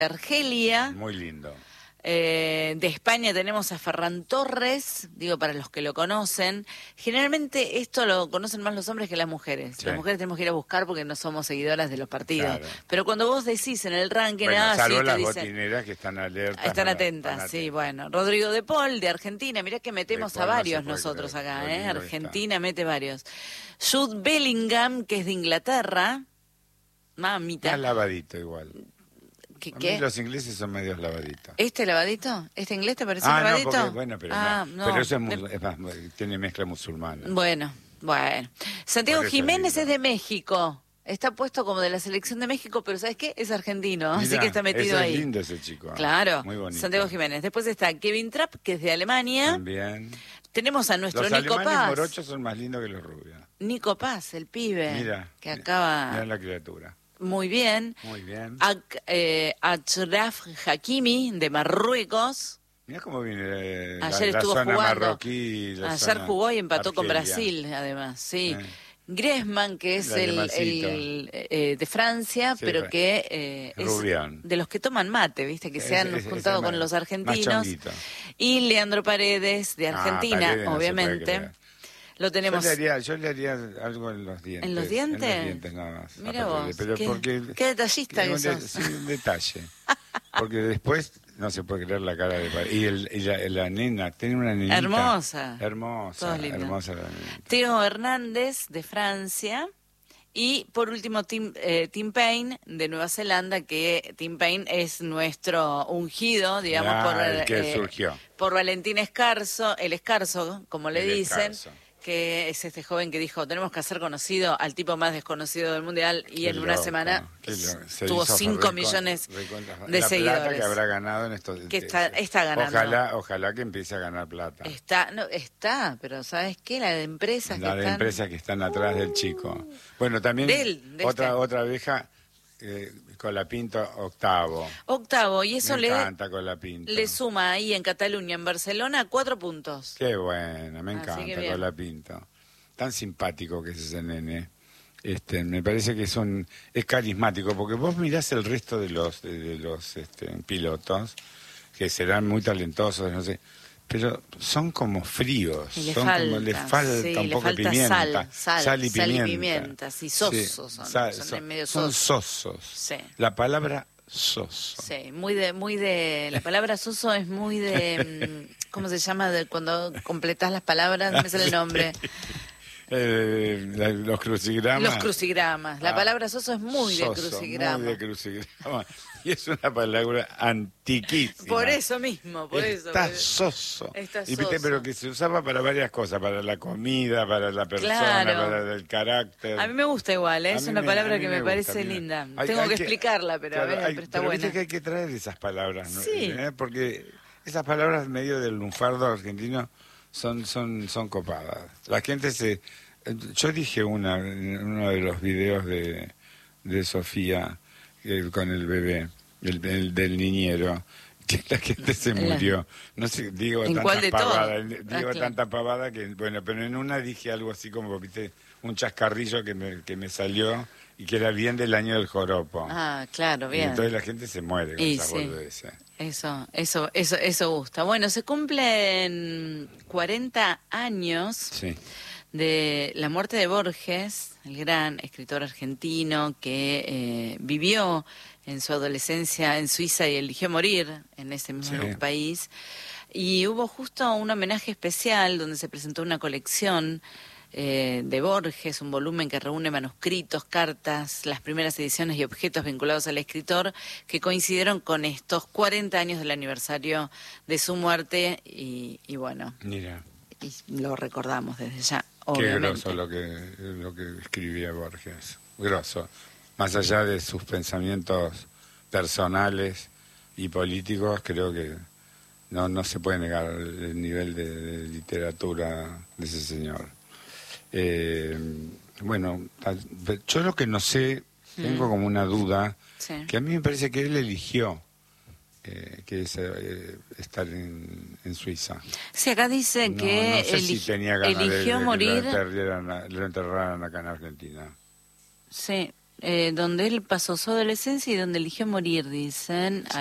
Argelia. Muy lindo. De España tenemos a Ferran Torres, digo para los que lo conocen. Generalmente esto lo conocen más los hombres que las mujeres. Sí. Las mujeres tenemos que ir a buscar porque no somos seguidoras de los partidos. Claro. Pero cuando vos decís en el ranking, Bueno, sí, salvo te las dicen, botineras que están alertas. están atentas, sí, bueno. Rodrigo de Paul, de Argentina, mirá que metemos De a Paul no varios se puede nosotros creer, acá, lo ¿eh? lindo que Argentina mete varios. Jude Bellingham, que es de Inglaterra. Mamita. Está lavadito igual. ¿Qué? A mí los ingleses son medios lavaditos. ¿Este lavadito? ¿Este inglés te pareció lavadito? No, porque, bueno, pero no. Pero eso es más, tiene mezcla musulmana. Bueno. Santiago Por eso Jiménez es es de México. Está puesto como de la selección de México, pero ¿sabes qué? Es argentino, así Mirá, que está metido ahí. Es lindo ese chico. Claro, Muy bonito. Santiago Jiménez. Después está Kevin Trapp, que es de Alemania. También. Tenemos a nuestro Los Nico alemanes Paz. morochos son más lindos que los rubios. Nico Paz, el pibe. Mira. Que acaba Mira la criatura. muy bien. Muy bien. Achraf Hakimi, de Marruecos. Mira cómo viene Ayer la estuvo zona jugando. marroquí. La Ayer zona jugó y empató con Argelia. Brasil, además, sí. Griezmann, que es el de Francia, Sí, pero que es Rubión. de los que toman mate, ¿viste? Que se han juntado con los argentinos. Y Leandro Paredes, de Argentina, Paredes no se puede obviamente. creer. Lo tenemos. Yo le haría algo en los dientes. ¿En los dientes? En los dientes nada más. Mira Aparte vos, pero qué detallista que sos. Sí, un detalle. Porque después no se puede creer la cara de Paredes. Y la nena, tiene una nenita. Hermosa. Hermosa la nenita. Teo Hernández, de Francia. Y por último, Tim Payne, de Nueva Zelanda, que Tim Payne es nuestro ungido, digamos, el que surgió. por Valentín Escarzo, el Escarzo, como le dicen, Escarzo. que es este joven que dijo, tenemos que hacer conocido al tipo más desconocido del Mundial, y en una semana tuvo 5 millones de seguidores. La plata que habrá ganado en estos... Que está ganando. Ojalá que empiece a ganar plata. Está, pero ¿sabes qué? La de empresas que están atrás del chico. Bueno, también otra abeja, Colapinto, octavo. Y eso me encanta Colapinto. Le suma ahí en Cataluña, en Barcelona, 4 puntos. Qué bueno, me encanta Colapinto. Tan simpático que es ese nene. Me parece que es carismático, porque vos mirás el resto de los pilotos, que serán muy talentosos, no sé, pero son como fríos, le falta un poco de pimienta, sal y pimienta, sí, sosos son medio sosos. Son sosos. Sí. La palabra soso. Sí, muy de la palabra soso es muy de ¿cómo se llama? De cuando completás las palabras, no me sale el nombre. Los crucigramas. Los crucigramas. La palabra soso es muy de crucigrama. Muy de crucigrama. Y es una palabra antiquísima. Por eso mismo, Está soso. Está soso. soso. Pero que se usaba para varias cosas, para la comida, para la persona, para el carácter. A mí me gusta igual, es una palabra que me parece linda. Tengo que explicarla, pero pero está buena. Viste que hay que traer esas palabras, ¿no? Sí. Porque esas palabras medio del lunfardo argentino son copadas. La gente yo dije en uno de los videos de Sofía con el bebé, del niñero, que la gente se murió. No sé, digo tanta pavada que, bueno, pero en una dije algo así como, viste, un chascarrillo que me salió y que era bien del año del joropo. Ah, claro, bien. Y entonces la gente se muere con esa boludez. Eso gusta. Bueno, se cumplen 40 años de la muerte de Borges, el gran escritor argentino que vivió en su adolescencia en Suiza y eligió morir en ese mismo país. Y hubo justo un homenaje especial donde se presentó una colección de Borges, un volumen que reúne manuscritos, cartas, las primeras ediciones y objetos vinculados al escritor que coincidieron con estos 40 años del aniversario de su muerte y bueno, mira, y lo recordamos desde ya, obviamente. Qué grosso lo que escribía Borges, grosso, más allá de sus pensamientos personales y políticos, creo que no se puede negar el nivel de literatura de ese señor. Bueno, yo lo que no sé, tengo como una duda, que a mí me parece que él eligió que es estar en Suiza. Sí, acá dice que no sé si tenía ganas eligió morir. Lo enterraran acá en Argentina. Sí, donde él pasó su adolescencia y donde eligió morir, dicen.